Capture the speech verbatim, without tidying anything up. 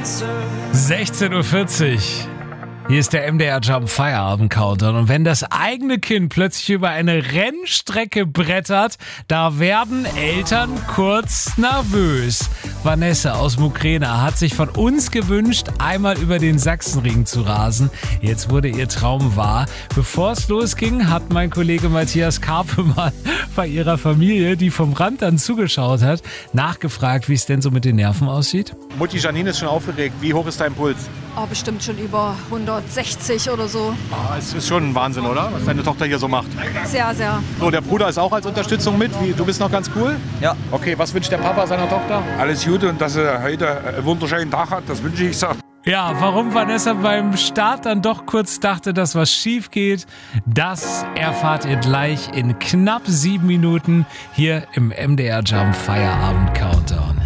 sechzehn Uhr vierzig. Hier ist der M D R Jump Feierabend Countdown. Und wenn das eigene Kind plötzlich über eine Rennstrecke brettert, da werden Eltern kurz nervös. Vanessa aus Mukrena hat sich von uns gewünscht, einmal über den Sachsenring zu rasen. Jetzt wurde ihr Traum wahr. Bevor es losging, hat mein Kollege Matthias Karpemann bei ihrer Familie, die vom Rand dann zugeschaut hat, nachgefragt, wie es denn so mit den Nerven aussieht. Mutti Janine ist schon aufgeregt. Wie hoch ist dein Puls? Oh, bestimmt schon über hundertsechzig oder so. Ah, es ist schon ein Wahnsinn, oder? Was deine Tochter hier so macht. Sehr, sehr. So, der Bruder ist auch als Unterstützung mit. Wie, du bist noch ganz cool? Ja. Okay, was wünscht der Papa seiner Tochter? Alles Gute und dass er heute einen wunderschönen Tag hat, das wünsche ich ihr. Ja, warum Vanessa beim Start dann doch kurz dachte, dass was schief geht, das erfahrt ihr gleich in knapp sieben Minuten hier im M D R Jump Feierabend Countdown.